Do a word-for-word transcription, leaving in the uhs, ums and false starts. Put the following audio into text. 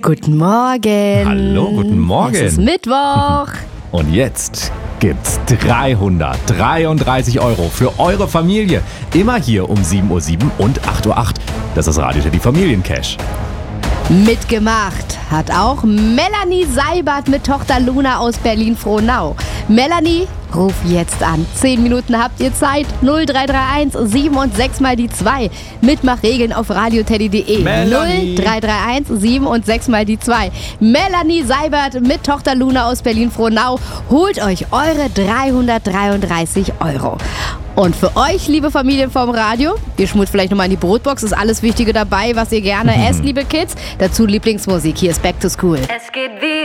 Guten Morgen. Hallo, guten Morgen. Es ist Mittwoch. Und jetzt gibt's dreihundertdreiunddreißig Euro für eure Familie. Immer hier um sieben Uhr sieben und acht Uhr acht. Das ist Radio Teddy Familiencash. Mitgemacht hat auch Melanie Seibert mit Tochter Luna aus Berlin-Frohnau. Melanie, ruf jetzt an. Zehn Minuten habt ihr Zeit. null drei drei eins sieben und sechs mal die zwei. Mitmachregeln auf radioteddy punkt de. Melanie. null drei drei eins sieben und sechs mal die zwei. Melanie Seibert mit Tochter Luna aus Berlin-Frohnau holt euch eure dreihundertdreiunddreißig Euro. Und für euch, liebe Familien vom Radio, ihr schmut vielleicht nochmal in die Brotbox, ist alles Wichtige dabei, was ihr gerne esst, liebe Kids. Dazu Lieblingsmusik, hier ist Back to School. Es geht wie